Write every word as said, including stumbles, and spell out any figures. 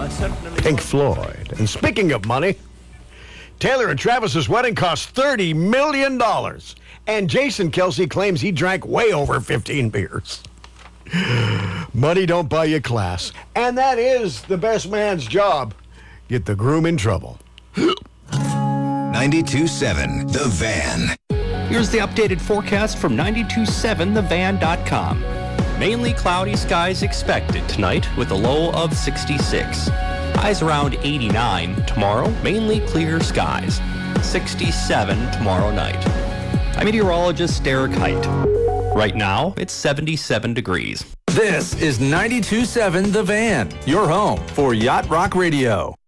Pink Floyd. And speaking of money, Taylor and Travis's wedding cost thirty million dollars. And Jason Kelsey claims he drank way over fifteen beers. Money don't buy you class. And that is the best man's job. Get the groom in trouble. ninety-two point seven The Van. Here's the updated forecast from nine two seven the van dot com. Mainly cloudy skies expected tonight with a low of sixty-six. Highs around eighty-nine tomorrow, mainly clear skies. sixty-seven tomorrow night. I'm meteorologist Derek Height. Right now, it's seventy-seven degrees. This is ninety-two point seven The Van, your home for Yacht Rock Radio.